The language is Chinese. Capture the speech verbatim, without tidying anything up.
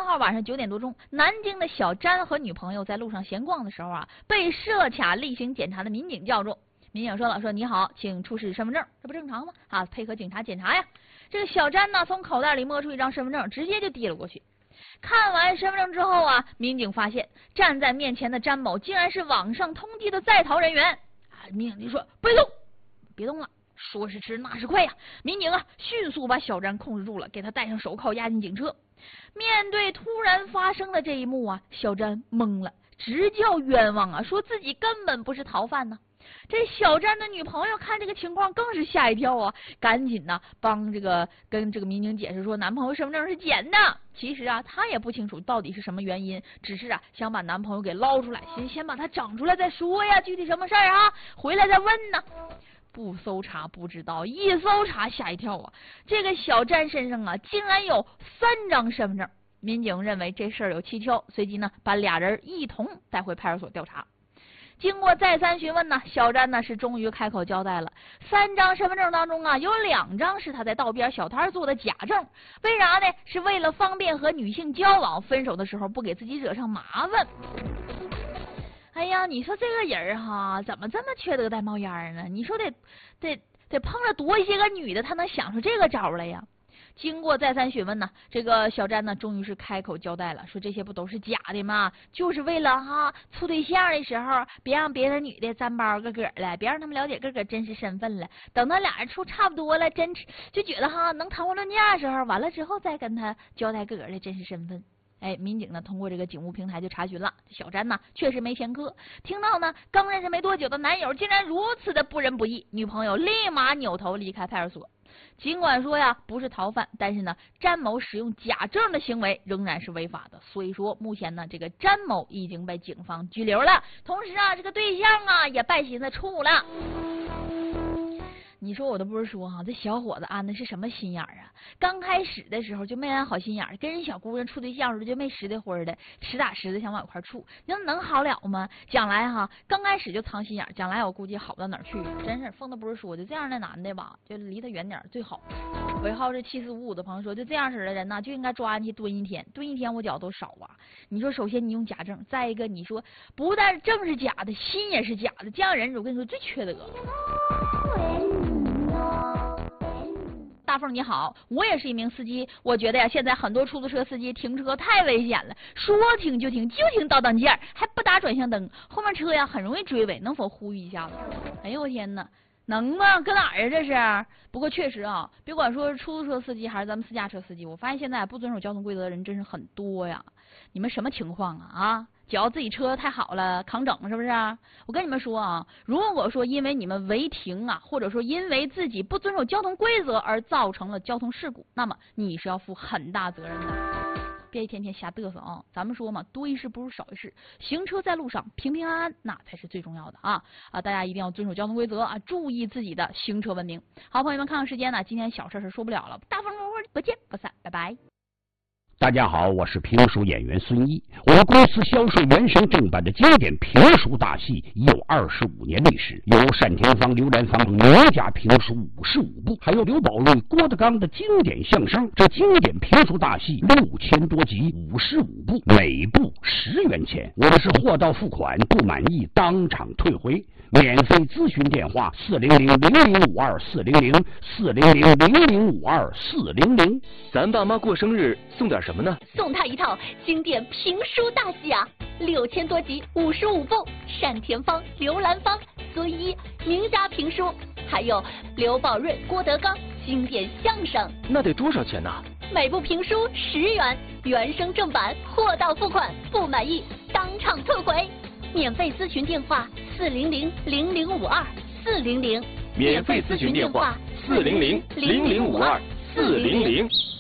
号晚上九点多钟，南京的小詹和女朋友在路上闲逛的时候啊，被设卡例行检查的民警叫住。民警说了，说你好，请出示身份证，这不正常吗？啊，配合警察检查呀。这个小詹呢，从口袋里摸出一张身份证，直接就递了过去。看完身份证之后啊，民警发现站在面前的詹某竟然是网上通缉的在逃人员。啊，民警就说别动，别动了。说时迟，那时快呀！民警啊，迅速把小詹控制住了，给他戴上手铐，押进警车。面对突然发生的这一幕啊，小詹懵了，直叫冤枉啊，说自己根本不是逃犯呢。这小詹的女朋友看这个情况更是吓一跳啊，赶紧呢帮这个跟这个民警解释说，男朋友身份证是捡的。其实啊，她也不清楚到底是什么原因，只是啊想把男朋友给捞出来，先先把他整出来再说呀，具体什么事儿啊，回来再问呢。不搜查不知道，一搜查吓一跳啊！这个小詹身上啊，竟然有三张身份证。民警认为这事儿有蹊跷，随即呢把俩人一同带回派出所调查。经过再三询问呢，小詹呢是终于开口交代了，三张身份证当中啊，有两张是他在道边小摊做的假证，为啥呢？是为了方便和女性交往，分手的时候不给自己惹上麻烦。哎呀，你说这个人哈，怎么这么缺德带冒烟呢？你说得得得碰着多些个女的，他能想出这个招来呀？经过再三询问呢，这个小詹呢，终于是开口交代了，说这些不都是假的吗？就是为了哈处对象的时候，别让别的女的沾包个个了，别让他们了解个个真实身份了。等到俩人处差不多了，真就觉得哈能谈婚论嫁的时候，完了之后再跟他交代个个的真实身份。哎，民警呢通过这个警务平台就查询了，小詹呢确实没前科。听到呢刚认识没多久的男友竟然如此的不仁不义，女朋友立马扭头离开派出所。尽管说呀不是逃犯，但是呢詹某使用假证的行为仍然是违法的，所以说目前呢这个詹某已经被警方拘留了，同时啊这个对象啊也败心的处了。你说我都不是说哈，这小伙子安的是什么心眼儿啊？刚开始的时候就没安好心眼儿，跟人小姑娘处对象时候就没实的灰的，实打实的想往一块处，那能好了吗？将来哈，刚开始就藏心眼儿，将来我估计好不到哪儿去。真是凤都不是说的，这样的男的吧，就离他远点最好。尾号是七四五五的朋友说，就这样式的人呢，就应该抓进去蹲一天，蹲一天我脚都少啊。你说，首先你用假证，再一个你说不但证是假的，心也是假的，这样人我跟你说最缺德。大凤你好，我也是一名司机，我觉得呀，现在很多出租车司机停车太危险了，说停就停，就停倒档键，还不打转向灯，后面车呀很容易追尾，能否呼吁一下子？哎呦我天哪，能吗？搁哪儿啊这是？不过确实啊，别管说是出租车司机还是咱们私家车司机，我发现现在不遵守交通规则的人真是很多呀。你们什么情况啊？啊？只要自己车太好了，扛整是不是？我跟你们说啊，如果说因为你们违停啊，或者说因为自己不遵守交通规则而造成了交通事故，那么你是要负很大责任的。别一天天瞎嘚瑟啊！咱们说嘛，多一事不如少一事，行车在路上平平安安，那才是最重要的啊！啊，大家一定要遵守交通规则啊，注意自己的行车文明。好，朋友们，看看时间呢，今天小事是说不了了，大风不见不散，拜拜。 大家好，我是评书演员孙一。我们公司销售原声正版的经典评书大戏已有二十五年历史，有单田芳、刘兰芳名家评书五十五部，还有刘宝瑞、郭德纲的经典相声。这经典评书大戏六千多集，五十五部，每部十元钱。我们是货到付款，不满意当场退回。免费咨询电话：四零零零零五二四零零四零零零零五二四零零。 咱爸妈过生日送点什么呢？ 送他一套经典评书大戏啊，六千多集，五十五部，单田芳、刘兰芳、孙一名家评书，还有刘宝瑞、郭德纲经典相声。 那得多少钱呢？ 每部评书十元，原声正版，货到付款，不满意当场退回。免费咨询电话：四零零零零五二四零零。 免费咨询电话：四零零零零五二四零零。